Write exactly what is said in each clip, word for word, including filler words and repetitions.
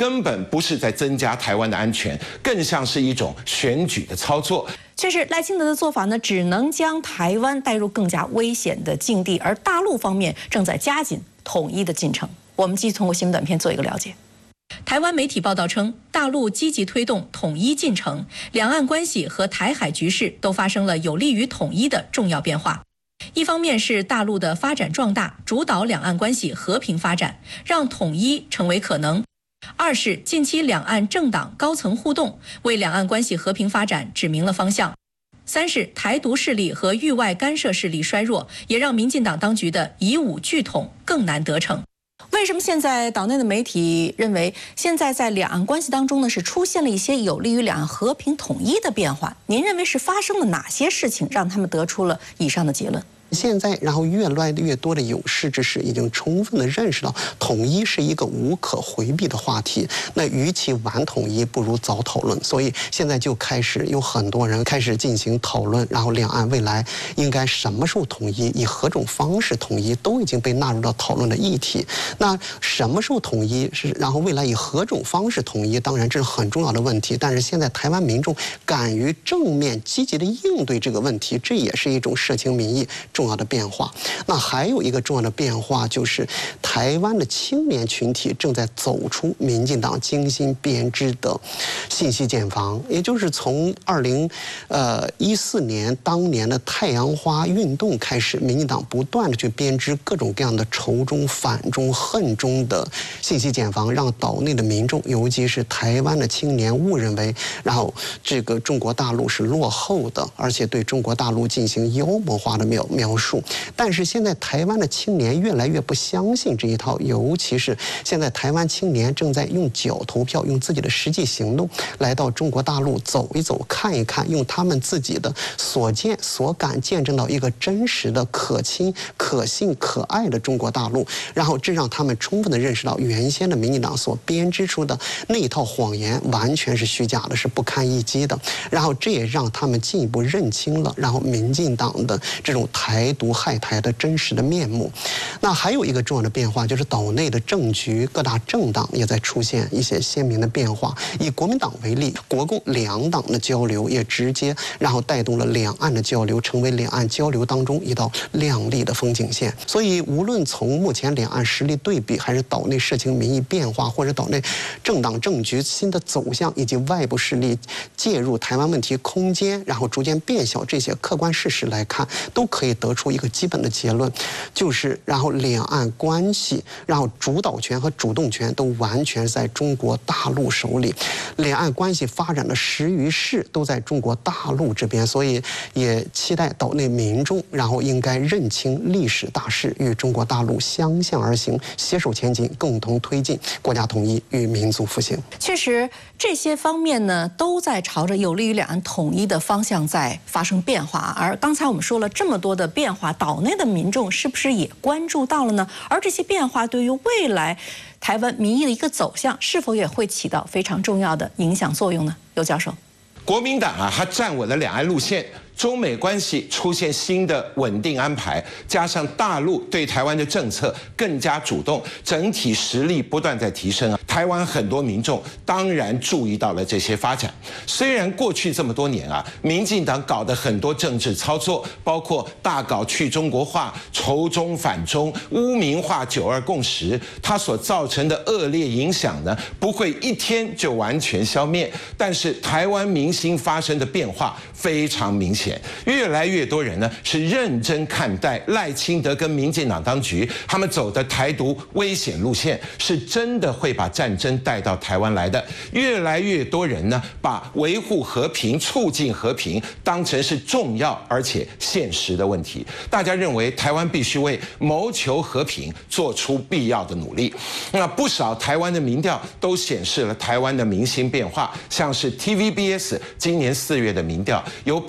根本不是在增加台湾的安全，更像是一种选举的操作。 却是赖清德的做法呢，只能将台湾带入更加危险的境地，而大陆方面正在加紧统一的进程。我们继续通过新闻短片做一个了解。台湾媒体报道称，大陆积极推动统一进程，两岸关系和台海局势都发生了有利于统一的重要变化。一方面是大陆的发展壮大，主导两岸关系和平发展，让统一成为可能；二是近期两岸政党高层互动，为两岸关系和平发展指明了方向；三是台独势力和域外干涉势力衰弱，也让民进党当局的以武拒统更难得逞。为什么现在岛内的媒体认为，现在在两岸关系当中呢，是出现了一些有利于两岸和平统一的变化？您认为是发生了哪些事情，让他们得出了以上的结论？ 现在，然后越来越多的有识之士已经充分的认识到，统一是一个无可回避的话题。那与其晚统一，不如早讨论。所以现在就开始有很多人开始进行讨论，然后两岸未来应该什么时候统一，以何种方式统一，都已经被纳入到讨论的议题。那什么时候统一是，然后未来以何种方式统一，当然这是很重要的问题。但是现在台湾民众敢于正面积极的应对这个问题，这也是一种社情民意重要的变化。那还有一个重要的变化，就是台湾的青年群体正在走出民进党精心编织的信息茧房，也就是从二零呃一四年当年的太阳花运动开始，民进党不断的去编织各种各样的仇中、反中、恨中的信息茧房，让岛内的民众，尤其是台湾的青年误认为，然后这个中国大陆是落后的，而且对中国大陆进行妖魔化的描描述。但是现在台湾的青年越来越不相信这一套，尤其是现在台湾青年正在用脚投票，用自己的实际行动来到中国大陆走一走、看一看，用他们自己的所见所感见证到一个真实的、可亲、可信、可爱的中国大陆。然后这让他们充分的认识到，原先的民进党所编织出的那一套谎言完全是虚假的，是不堪一击的。然后这也让他们进一步认清了，然后民进党的这种台独害台的真实的面目。那还有一个重要的变化，就是岛内的政局，各大政党也在出现一些鲜明的变化。以国民党为例，国共两党的交流也直接然后带动了两岸的交流，成为两岸交流当中一道亮丽的风景线。所以无论从目前两岸实力对比，还是岛内社情民意变化，或者岛内政党政局新的走向，以及外部势力介入台湾问题空间然后逐渐变小，这些客观事实来看，都可以得出一个基本的结论，就是然后两岸关系，然后主导权和主动权都完全在中国大陆手里，两岸关系发展的时与势都在中国大陆这边。所以也期待岛内民众然后应该认清历史大势，与中国大陆相向而行，携手前进，共同推进国家统一与民族复兴。 确实，这些方面呢，都在朝着有利于两岸统一的方向在发生变化。而刚才我们说了这么多的变化，岛内的民众是不是也关注到了呢？而这些变化对于未来台湾民意的一个走向，是否也会起到非常重要的影响作用呢？刘教授， 国民党啊，他站稳了两岸路线。中美关系出现新的稳定安排，加上大陆对台湾的政策更加主动，整体实力不断在提升啊。台湾很多民众当然注意到了这些发展。虽然过去这么多年啊，民进党搞的很多政治操作，包括大搞去中国化、仇中反中、污名化九二共识，它所造成的恶劣影响呢，不会一天就完全消灭。但是台湾民心发生的变化非常明显。越来越多人呢是认真看待赖清德跟民进党当局他们走的台独危险路线，是真的会把战争带到台湾来的。越来越多人呢把维护和平、促进和平当成是重要而且现实的问题。大家认为台湾必须为谋求和平做出必要的努力。那不少台湾的民调都显示了台湾的民心变化，像是 T V B S 今年四月的民调，有百分之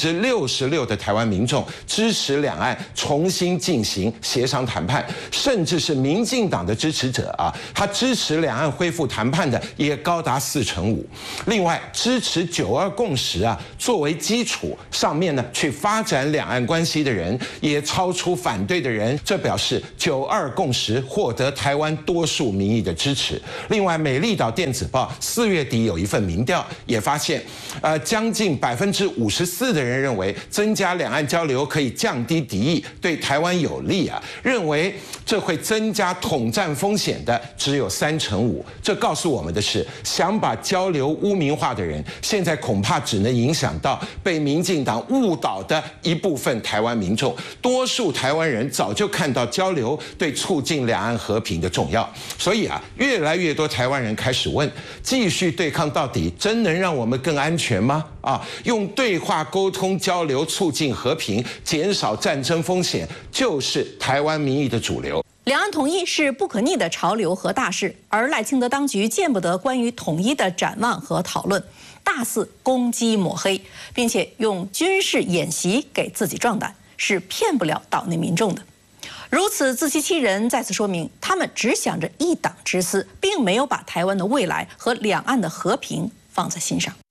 之六十六的台湾民众支持两岸重新进行协商谈判，甚至是民进党的支持者啊，他支持两岸恢复谈判的也高达四成五。另外，支持九二共识啊作为基础上面呢去发展两岸关系的人也超出反对的人，这表示九二共识获得台湾多数民意的支持。另外，美丽岛电子报四月底有一份民调也发现，呃，将近百分之五十四的人认为增加两岸交流可以降低敌意，对台湾有利啊。认为这会增加统战风险的只有三成五。这告诉我们的是，想把交流污名化的人，现在恐怕只能影响到被民进党误导的一部分台湾民众。多数台湾人早就看到交流对促进两岸和平的重要，所以啊，越来越多台湾人开始问：继续对抗到底，真能让我们更安全吗？啊，用对话沟通交流促进和平，减少战争风险，就是台湾民意的主流。 两岸统一是不可逆的潮流和大势，而赖清德当局见不得关于统一的展望和讨论，大肆攻击抹黑，并且用军事演习给自己壮胆，是骗不了岛内民众的。如此自欺欺人，再次说明他们只想着一党之私，并没有把台湾的未来和两岸的和平放在心上。